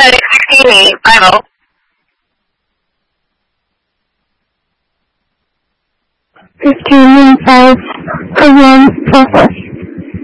Medic 16-8, 50. 15 and 5, 1, process.